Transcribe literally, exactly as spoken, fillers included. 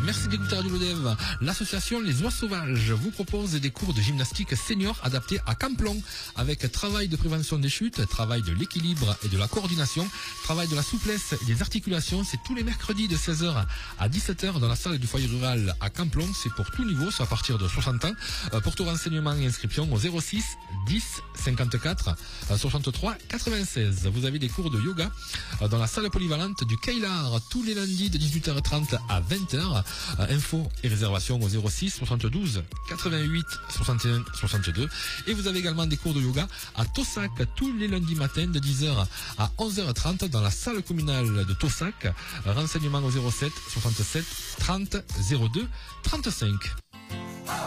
Merci d'écouter Radio Lodève. L'association Les Oies Sauvages vous propose des cours de gymnastique senior adaptés à Camplon avec travail de prévention des chutes, travail de l'équilibre et de la coordination, travail de la souplesse et des articulations. C'est tous les mercredis de seize heures à dix-sept heures dans la salle du foyer rural à Camplon. C'est pour tout niveau, c'est à partir de soixante ans. Pour tout renseignement et inscription au zéro six dix cinquante-quatre soixante-trois quatre-vingt-seize. Vous avez des cours de yoga dans la salle polyvalente du Kailar tous les lundis de dix-huit heures trente à vingt heures. Infos et réservations au zéro six soixante-douze quatre-vingt-huit soixante et un soixante-deux. Et vous avez également des cours de yoga à Tossac tous les lundis matins de dix heures à onze heures trente dans la salle communale de Tossac. Renseignements au zéro sept soixante-sept trente zéro deux trente-cinq.